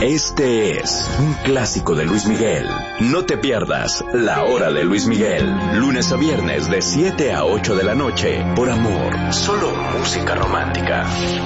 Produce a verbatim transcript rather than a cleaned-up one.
Este es un clásico de Luis Miguel. No te pierdas La Hora de Luis Miguel. Lunes a viernes de siete a ocho de la noche. Por Amor. Solo música romántica.